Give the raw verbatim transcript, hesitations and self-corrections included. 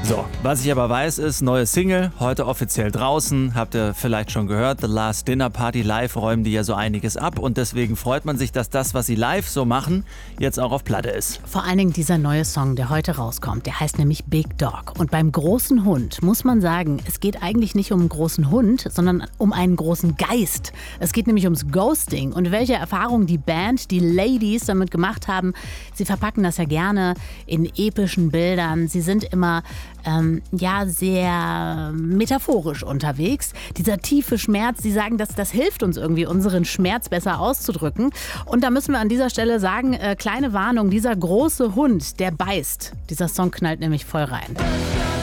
So, was ich aber weiß ist, neue Single, heute offiziell draußen, habt ihr vielleicht schon gehört, The Last Dinner Party live räumen die ja so einiges ab und deswegen freut man sich, dass das, was sie live so machen, jetzt auch auf Platte ist. Vor allen Dingen dieser neue Song, der heute rauskommt, der heißt nämlich Big Dog. Und beim großen Hund muss man sagen, es geht eigentlich nicht um einen großen Hund, sondern um einen großen Geist. Es geht nämlich ums Ghosting und welche Erfahrungen die Band, die Ladies damit gemacht haben. Sie verpacken das ja gerne in epischen Bildern. Sie sind immer ähm, ja sehr metaphorisch unterwegs. Dieser tiefe Schmerz, sie sagen, dass das hilft uns irgendwie, unseren Schmerz besser auszudrücken. Und da müssen wir an dieser Stelle sagen, äh, kleine Warnung, dieser große Hund, der beißt. Dieser Song knallt nämlich voll rein.